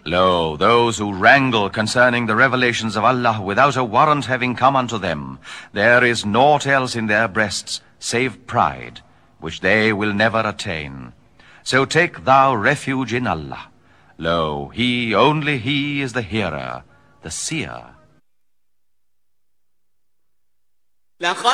Lo, those who wrangle concerning the revelations of Allah without a warrant having come unto them, there is naught else in their breasts save pride, which they will never attain. So take thou refuge in Allah. Lo, He, only He is the hearer, the seer. لقد